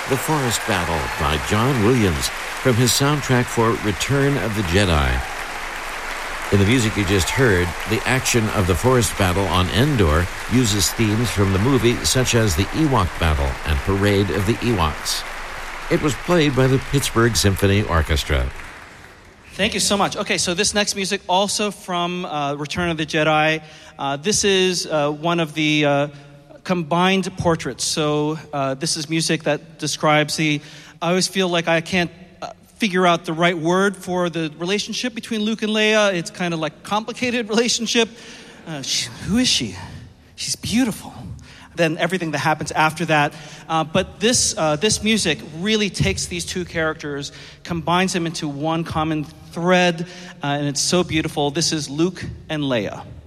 The Forest Battle by John Williams from his soundtrack for Return of the Jedi. In the music you just heard, the action of the forest battle on Endor uses themes from the movie such as the Ewok Battle and Parade of the Ewoks. It was played by the Pittsburgh Symphony Orchestra. Thank you so much. Okay, so this next music also from Return of the Jedi. This is one of the combined portraits. So this is music that describes I always feel like I can't figure out the right word for the relationship between Luke and Leia. It's kind of like complicated relationship. Who is she? She's beautiful. Then everything that happens after that. But this music really takes these two characters, combines them into one common thread, and it's so beautiful. This is Luke and Leia.